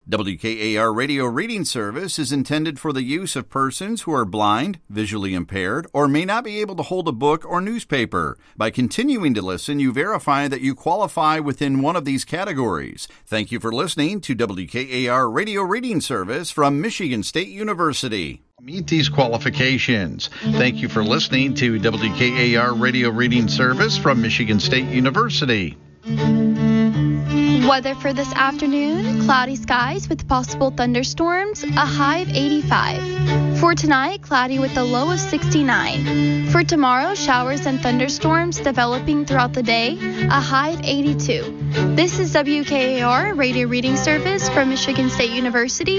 WKAR Radio Reading Service is intended for the use of persons who are blind, visually impaired, or may not be able to hold a book or newspaper. By continuing to listen, you verify that you qualify within one of these categories. Thank you for listening to WKAR Radio Reading Service from Michigan State University. Meet these qualifications. Thank you for listening to WKAR Radio Reading Service from Michigan State University. Weather for this afternoon, cloudy skies with possible thunderstorms, a high of 85. For tonight, cloudy with a low of 69. For tomorrow, showers and thunderstorms developing throughout the day, a high of 82. This is WKAR Radio Reading Service from Michigan State University.